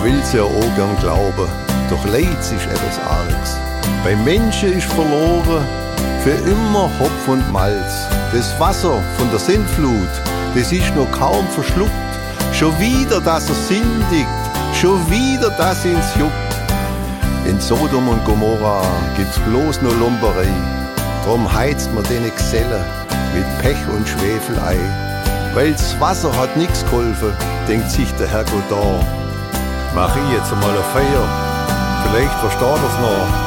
will's ja auch gern glauben, doch Leid ist etwas Arges. Beim Menschen ist verloren für immer Hopf und Malz. Das Wasser von der Sintflut, das ist noch kaum verschluckt. Schon wieder, dass er sündigt, schon wieder, dass ihns juckt. In Sodom und Gomorra gibt's bloß nur Lumperei. Drum heizt man den Gesellen mit Pech und Schwefelei. Weil's Wasser hat nix geholfen, denkt sich der Herrgott da. Mach ich jetzt mal eine Feier, vielleicht versteht er's noch.